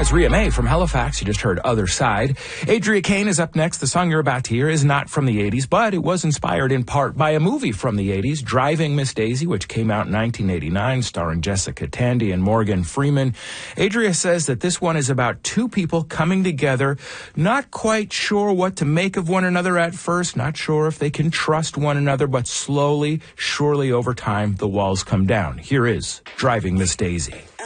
That's Rhea May from Halifax. You just heard Other Side. Adria Kane is up next. The song you're about to hear is not from the 80s, but it was inspired in part by a movie from the 80s, Driving Miss Daisy, which came out in 1989, starring Jessica Tandy and Morgan Freeman. Adria says that this one is about two people coming together, not quite sure what to make of one another at first, not sure if they can trust one another, but slowly, surely over time, the walls come down. Here is Driving Miss Daisy.